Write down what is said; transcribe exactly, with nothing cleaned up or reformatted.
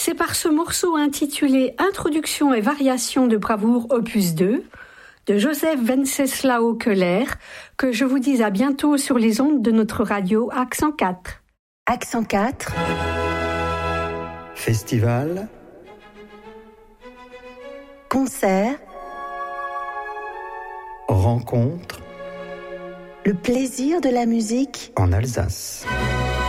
C'est par ce morceau intitulé Introduction et variation de bravoure opus deux de Joseph Wenceslao Köhler que je vous dis à bientôt sur les ondes de notre radio Accent quatre. Accent quatre. Festival. Concert. Rencontre. Le plaisir de la musique en Alsace.